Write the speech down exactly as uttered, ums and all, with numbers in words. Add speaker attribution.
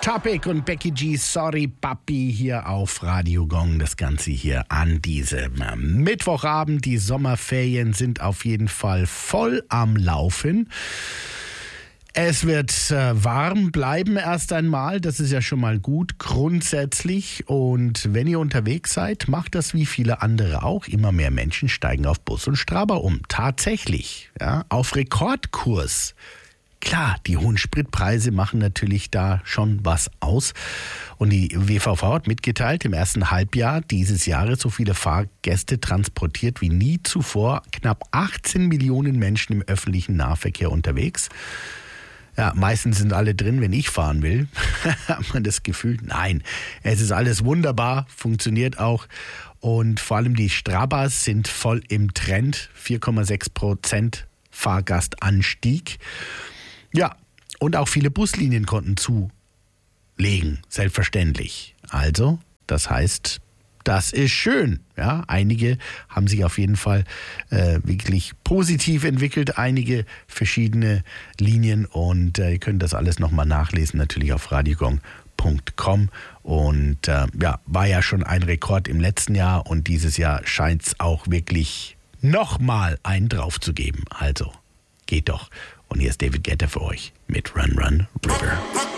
Speaker 1: Topic und Becky G, Sorry Papi, hier auf Radio Gong. Das Ganze hier an diesem Mittwochabend. Die Sommerferien sind auf jeden Fall voll am Laufen. Es wird äh, warm bleiben erst einmal, das ist ja schon mal gut grundsätzlich. Und wenn ihr unterwegs seid, macht das wie viele andere auch. Immer mehr Menschen steigen auf Bus und Straba um. Tatsächlich, ja, auf Rekordkurs. Klar, die hohen Spritpreise machen natürlich da schon was aus. Und die W V V hat mitgeteilt, im ersten Halbjahr dieses Jahres so viele Fahrgäste transportiert wie nie zuvor. Knapp achtzehn Millionen Menschen im öffentlichen Nahverkehr unterwegs. Ja, meistens sind alle drin, wenn ich fahren will. Hat man das Gefühl? Nein, es ist alles wunderbar, funktioniert auch. Und vor allem die Strabas sind voll im Trend. vier Komma sechs Prozent Fahrgastanstieg. Ja, und auch viele Buslinien konnten zulegen, selbstverständlich. Also, das heißt, das ist schön. Ja, einige haben sich auf jeden Fall äh, wirklich positiv entwickelt, einige verschiedene Linien und äh, ihr könnt das alles nochmal nachlesen, natürlich auf radiogong punkt com und äh, ja, war ja schon ein Rekord im letzten Jahr und dieses Jahr scheint es auch wirklich nochmal einen drauf zu geben. Also, geht doch. Und hier ist David Guetta für euch mit Run Run River.